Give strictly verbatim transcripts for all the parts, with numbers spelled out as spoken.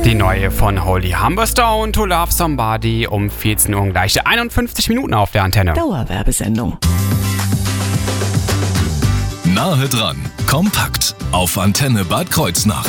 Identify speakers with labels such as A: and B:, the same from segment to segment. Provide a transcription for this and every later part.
A: Die neue von Holy Humberstone, To Love Somebody, um vierzehn Uhr gleich einundfünfzig Minuten auf der Antenne.
B: Dauerwerbesendung.
C: Nahe dran, kompakt, auf Antenne Bad Kreuznach.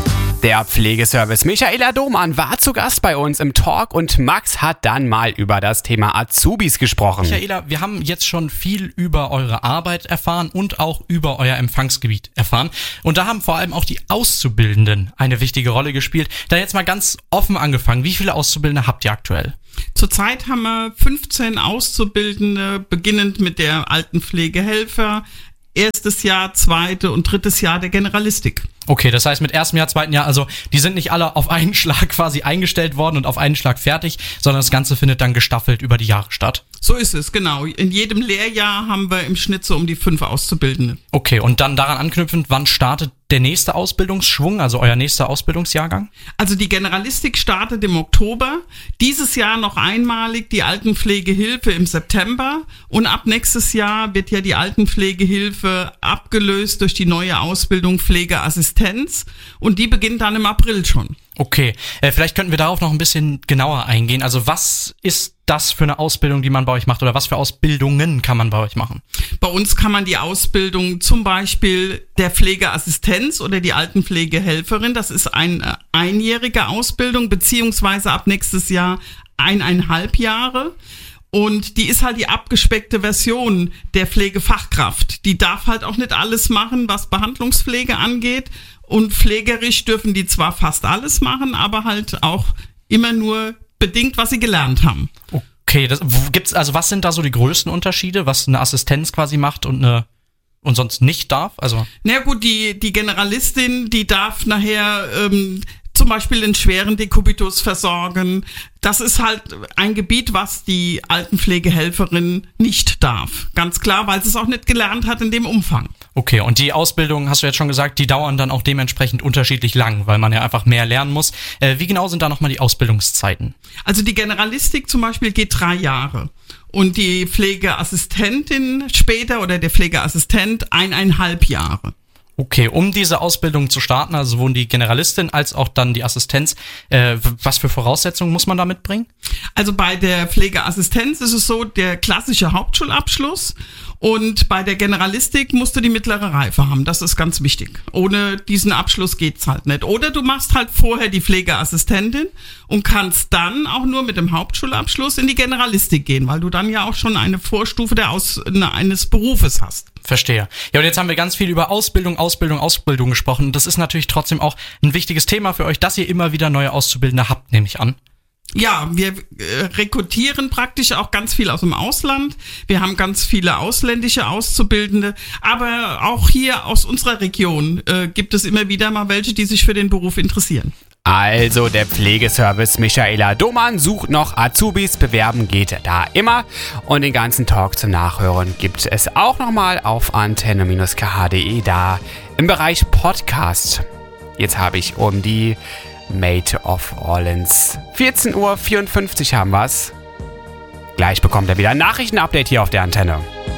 A: Der Pflegeservice Michaela Domann war zu Gast bei uns im Talk und Max hat dann mal über das Thema Azubis gesprochen.
D: Michaela, wir haben jetzt schon viel über eure Arbeit erfahren und auch über euer Empfangsgebiet erfahren. Und da haben vor allem auch die Auszubildenden eine wichtige Rolle gespielt. Da jetzt mal ganz offen angefangen, wie viele Auszubildende habt ihr aktuell?
E: Zurzeit haben wir fünfzehn Auszubildende, beginnend mit der Altenpflegehelfer, erstes Jahr, zweite und drittes Jahr der Generalistik.
D: Okay, das heißt mit erstem Jahr, zweiten Jahr, also die sind nicht alle auf einen Schlag quasi eingestellt worden und auf einen Schlag fertig, sondern das Ganze findet dann gestaffelt über die Jahre statt.
E: So ist es, genau. In jedem Lehrjahr haben wir im Schnitt so um die fünf Auszubildende.
D: Okay, und dann daran anknüpfend, wann startet der nächste Ausbildungsschwung, also euer nächster Ausbildungsjahrgang?
E: Also die Generalistik startet im Oktober, dieses Jahr noch einmalig die Altenpflegehilfe im September und ab nächstes Jahr wird ja die Altenpflegehilfe abgelöst durch die neue Ausbildung Pflegeassistenz und die beginnt dann im April schon.
D: Okay, äh, vielleicht könnten wir darauf noch ein bisschen genauer eingehen. Also was ist das für eine Ausbildung, die man bei euch macht oder was für Ausbildungen kann man bei euch machen?
E: Bei uns kann man die Ausbildung zum Beispiel der Pflegeassistenz oder die Altenpflegehelferin, das ist eine einjährige Ausbildung, beziehungsweise ab nächstes Jahr eineinhalb Jahre. Und die ist halt die abgespeckte Version der Pflegefachkraft. Die darf halt auch nicht alles machen, was Behandlungspflege angeht. Und pflegerisch dürfen die zwar fast alles machen, aber halt auch immer nur bedingt, was sie gelernt haben.
D: Okay, das, gibt's, also was sind da so die größten Unterschiede, was eine Assistenz quasi macht und eine und sonst nicht darf? Also
E: na gut, die, die Generalistin, die darf nachher ähm, zum Beispiel den schweren Dekubitus versorgen. Das ist halt ein Gebiet, was die Altenpflegehelferin nicht darf. Ganz klar, weil sie es auch nicht gelernt hat in dem Umfang.
D: Okay, und die Ausbildung, hast du jetzt schon gesagt, die dauern dann auch dementsprechend unterschiedlich lang, weil man ja einfach mehr lernen muss. Äh, wie genau sind da nochmal die Ausbildungszeiten?
E: Also die Generalistik zum Beispiel geht drei Jahre. Und die Pflegeassistentin später oder der Pflegeassistent eineinhalb Jahre.
D: Okay, um diese Ausbildung zu starten, also sowohl die Generalistin als auch dann die Assistenz, äh, was für Voraussetzungen muss man da mitbringen?
E: Also bei der Pflegeassistenz ist es so, der klassische Hauptschulabschluss und bei der Generalistik musst du die mittlere Reife haben, das ist ganz wichtig. Ohne diesen Abschluss geht's halt nicht. Oder du machst halt vorher die Pflegeassistentin und kannst dann auch nur mit dem Hauptschulabschluss in die Generalistik gehen, weil du dann ja auch schon eine Vorstufe der Aus, ne, eines Berufes hast.
D: Verstehe. Ja, und jetzt haben wir ganz viel über Ausbildung, Ausbildung, Ausbildung gesprochen. Und das ist natürlich trotzdem auch ein wichtiges Thema für euch, dass ihr immer wieder neue Auszubildende habt, nehme ich an.
E: Ja, wir äh, rekrutieren praktisch auch ganz viel aus dem Ausland. Wir haben ganz viele ausländische Auszubildende. Aber auch hier aus unserer Region äh, gibt es immer wieder mal welche, die sich für den Beruf interessieren.
A: Also der Pflegeservice Michaela Domann sucht noch Azubis, bewerben geht da immer. Und den ganzen Talk zum Nachhören gibt es auch nochmal auf antenne Bindestrich k h punkt d e, da im Bereich Podcast. Jetzt habe ich um die Maid of Orleans. vierzehn Uhr vierundfünfzig haben wir's. Gleich bekommt er wieder ein Nachrichtenupdate hier auf der Antenne.